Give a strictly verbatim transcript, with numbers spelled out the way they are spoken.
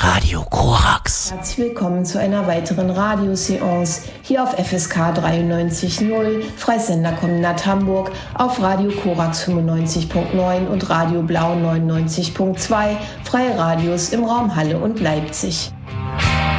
Radio Korax. Herzlich willkommen zu einer weiteren Radioseance hier auf F S K dreiundneunzig Komma null, Freisenderkombinat Hamburg, auf Radio Korax fünfundneunzig Komma neun und Radio Blau neunundneunzig Komma zwei, Freie Radios im Raum Halle und Leipzig.